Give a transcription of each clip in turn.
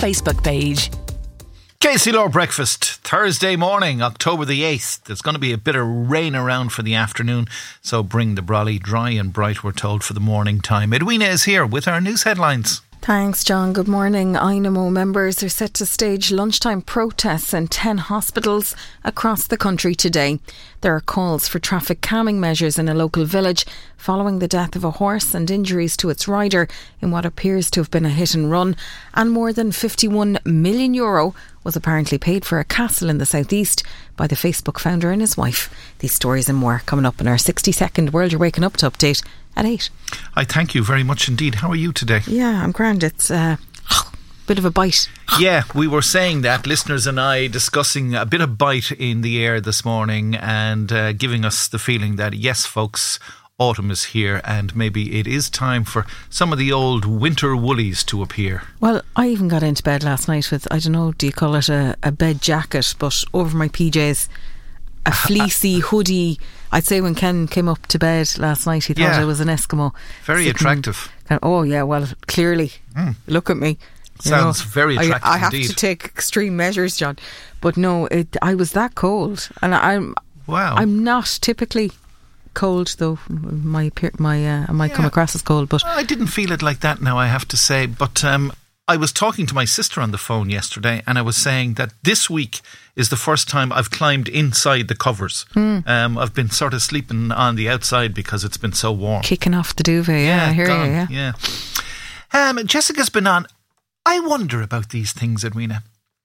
Facebook page. Casey Law Breakfast, Thursday morning, October the 8th. There's going to be a bit of rain around for the afternoon, so bring the brolly. Dry and bright, we're told, for the morning time. Edwina is here with our news headlines. Thanks, John. Good morning. INAMO members are set to stage lunchtime protests in 10 hospitals across the country today. There are calls for traffic calming measures in a local village following the death of a horse and injuries to its rider in what appears to have been a hit and run. And more than €51 million was apparently paid for a castle in the southeast by the Facebook founder and his wife. These stories and more coming up in our 60-second World You're Waking Up to update at 8. I thank you very much indeed. How are you today? Yeah, I'm grand. It's a bit of a bite. Yeah, we were saying that, listeners and I, discussing a bit of bite in the air this morning and giving us the feeling that, yes, folks, autumn is here and maybe it is time for some of the old winter woolies to appear. Well, I even got into bed last night with, I don't know, do you call it a bed jacket, but over my PJs, a fleecy hoodie. I'd say when Ken came up to bed last night, he thought I was an Eskimo. Very attractive. Oh yeah, well, clearly. Look at me. Sounds very attractive I have indeed. to take extreme measures, John. But no, I was that cold. And I'm not typically cold, though. I might come across as cold, but I didn't feel it like that now, I have to say. But I was talking to my sister on the phone yesterday, and I was saying that this week is the first time I've climbed inside the covers. I've been sort of sleeping on the outside because it's been so warm. Kicking off the duvet, I hear you, yeah. Jessica's been on. I wonder about these things, Edwina.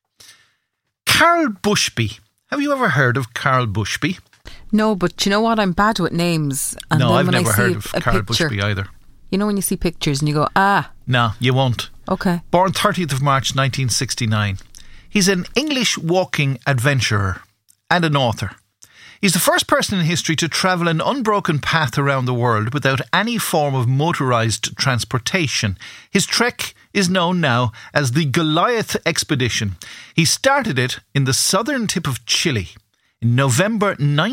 Carl Bushby. Have you ever heard of Carl Bushby? No, but you know what? I'm bad with names. And no, then I've when never I see heard of Carl picture, Bushby either. You know when you see pictures and you go, No, you won't. Okay. Born 30th of March 1969. He's an English walking adventurer and an author. He's the first person in history to travel an unbroken path around the world without any form of motorised transportation. His trek is known now as the Goliath Expedition. He started it in the southern tip of Chile in November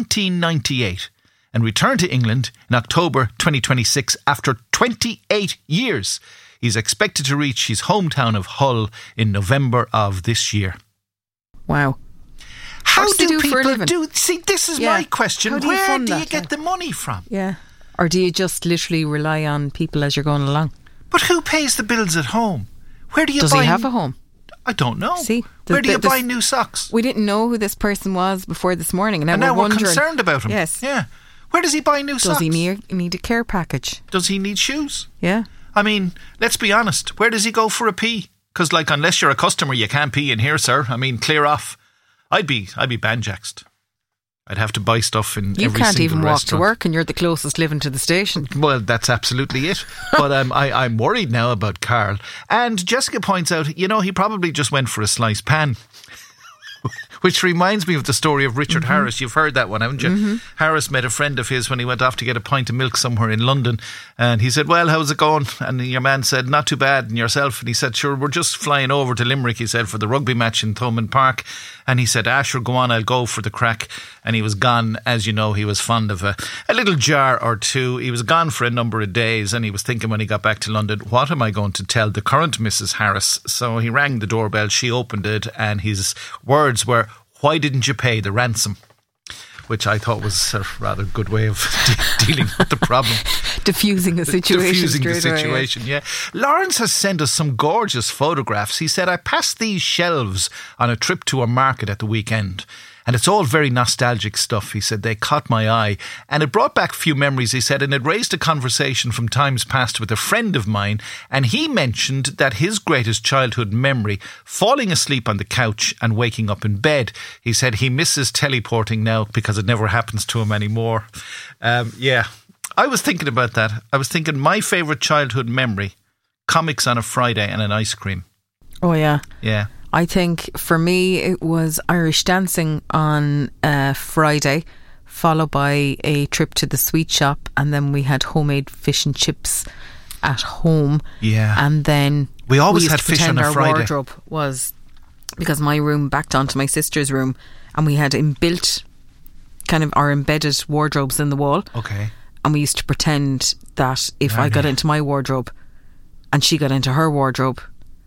1998 and returned to England in October 2026 after 28 years. He's expected to reach his hometown of Hull in November of this year. Wow. How What's do to do for a people living? do? See, this is my question. How do you Where fund do you that, get the money from? Yeah. Or do you just literally rely on people as you're going along? But who pays the bills at home? Where do you Does buy... he have a home? I don't know. See, where do you buy new socks? We didn't know who this person was before this morning, and now we're we're concerned about him. Yes. Yeah. Where does he buy new socks? Does he need a care package? Does he need shoes? Yeah. I mean, let's be honest. Where does he go for a pee? Because, unless you're a customer, you can't pee in here, sir. I mean, clear off. I'd be banjaxed. I'd have to buy stuff in every single restaurant. You can't even walk to work, and you're the closest living to the station. Well, that's absolutely it. But I'm worried now about Carl. And Jessica points out, he probably just went for a sliced pan. Which reminds me of the story of Richard Harris. You've heard that one, haven't you? Harris met a friend of his when he went off to get a pint of milk somewhere in London. And he said, well, how's it going? And your man said, not too bad. And yourself? And he said, sure, we're just flying over to Limerick, he said, for the rugby match in Thomond Park. And he said, sure, go on, I'll go for the crack. And he was gone. As you know, he was fond of a little jar or two. He was gone for a number of days. And he was thinking when he got back to London, what am I going to tell the current Mrs. Harris? So he rang the doorbell. She opened it. And his words were, why didn't you pay the ransom? Which I thought was a rather good way of dealing with the problem. Diffusing the situation. Yeah. Lawrence has sent us some gorgeous photographs. He said, I passed these shelves on a trip to a market at the weekend. And it's all very nostalgic stuff. He said, they caught my eye. And it brought back a few memories, he said, and it raised a conversation from times past with a friend of mine. And he mentioned that his greatest childhood memory, falling asleep on the couch and waking up in bed. He said he misses teleporting now because it never happens to him anymore. Yeah, I was thinking about that. I was thinking my favourite childhood memory, comics on a Friday and an ice cream. Oh, yeah. Yeah. I think for me it was Irish dancing on Friday, followed by a trip to the sweet shop, and then we had homemade fish and chips at home. Yeah. And then we always had fish on a Friday. Our wardrobe was, because my room backed onto my sister's room, and we had inbuilt kind of our embedded wardrobes in the wall. Okay. And we used to pretend that if I got into my wardrobe and she got into her wardrobe,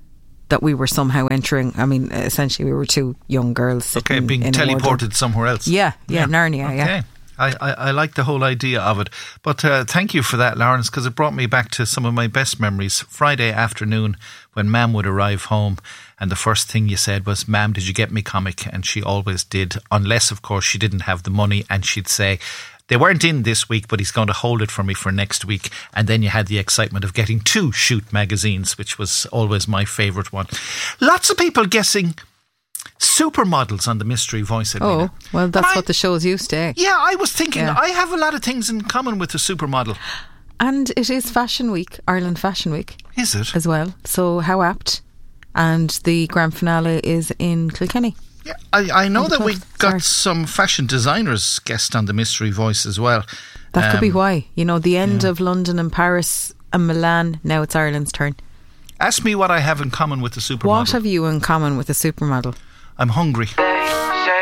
that we were somehow entering. I mean, essentially, we were two young girls sitting being in a teleported wardrobe. somewhere else. Yeah, Narnia. Yeah. Okay. I like the whole idea of it. But thank you for that, Lawrence, because it brought me back to some of my best memories. Friday afternoon when Mam would arrive home and the first thing you said was, Mam, did you get me comic? And she always did, unless, of course, she didn't have the money, and she'd say, they weren't in this week, but he's going to hold it for me for next week. And then you had the excitement of getting 2 Shoot magazines, which was always my favourite one. Lots of people guessing supermodels on the Mystery Voice. Edwina. Oh, well, that's what the show's used to. Yeah, I was thinking, I have a lot of things in common with the supermodel. And it is Fashion Week, Ireland Fashion Week. Is it? As well. So how apt. And the grand finale is in Kilkenny. Yeah, I know that we got some fashion designers guest on the Mystery Voice as well. That could be why. You know, the end of London and Paris and Milan, now it's Ireland's turn. Ask me what I have in common with the supermodel. What have you in common with a supermodel? I'm hungry.